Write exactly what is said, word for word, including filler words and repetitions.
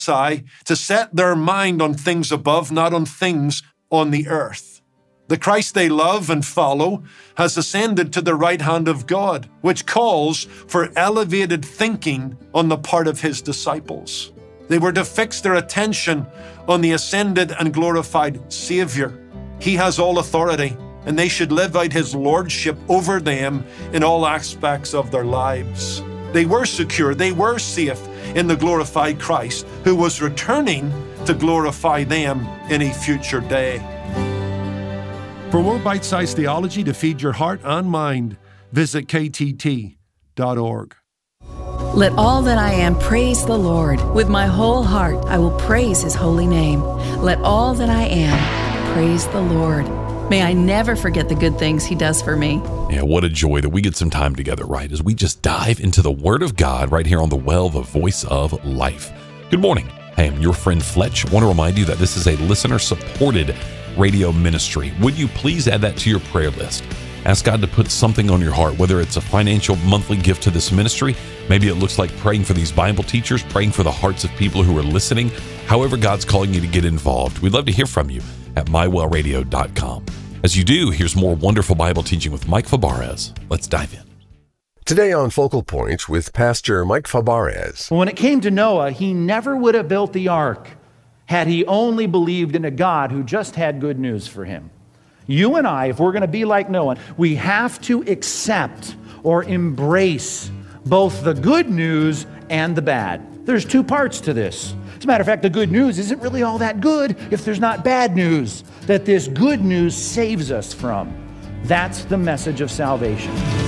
to set their mind on things above, not on things on the earth. The Christ they love and follow has ascended to the right hand of God, which calls for elevated thinking on the part of his disciples. They were to fix their attention on the ascended and glorified Savior. He has all authority, and they should live out his lordship over them in all aspects of their lives. They were secure, they were safe in the glorified Christ, who was returning to glorify them in a future day. For more bite-sized theology to feed your heart and mind, visit K T T dot org. Let all that I am praise the Lord. With my whole heart I will praise his holy name. Let all that I am praise the Lord. May I never forget the good things he does for me. Yeah, what a joy that we get some time together, right? As we just dive into the Word of God right here on The Well, the Voice of Life. Good morning. Hey, I'm your friend Fletch. I want to remind you that this is a listener-supported radio ministry. Would you please add that to your prayer list? Ask God to put something on your heart, whether it's a financial monthly gift to this ministry. Maybe it looks like praying for these Bible teachers, praying for the hearts of people who are listening. However God's calling you to get involved. We'd love to hear from you at my well radio dot com. As you do, here's more wonderful Bible teaching with Mike Fabarez. Let's dive in. Today on Focal Point with Pastor Mike Fabarez. When it came to Noah, he never would have built the ark had he only believed in a God who just had good news for him. You and I, if we're going to be like Noah, we have to accept or embrace both the good news and the bad. There's two parts to this. As a matter of fact, the good news isn't really all that good if there's not bad news that this good news saves us from. That's the message of salvation.